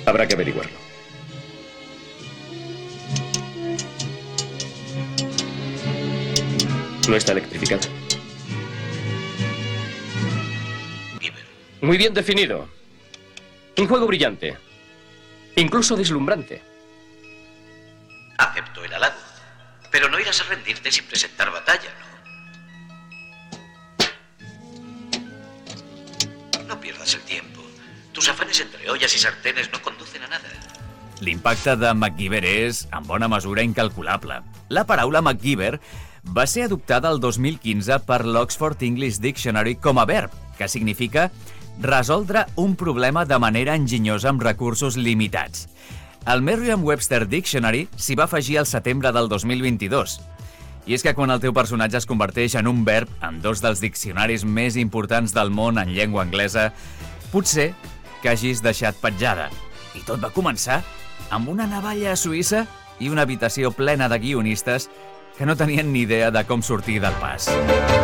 Habrá que averiguarlo. No está electrificada. Muy bien definido. Un juego brillante. Incluso deslumbrante. Acepto el halago. Pero no irás a rendirte sin presentar batalla, ¿no? No pierdas el tiempo. Tus afanes entre ollas y sartenes no conducen a nada. L'impacte de MacGyver és, en bona mesura, incalculable. La paraula MacGyver va ser adoptada el 2015 per l'Oxford English Dictionary com a verb, que significa resoldre un problema de manera enginyosa amb recursos limitats. El Merriam-Webster Dictionary s'hi va afegir al setembre del 2022. I és que quan el teu personatge es converteix en un verb en dos dels diccionaris més importants del món en llengua anglesa, potser que hagis deixat petjada. I tot va començar amb una navalla suïssa i una habitació plena de guionistes que no tenien ni idea de com sortir del pas.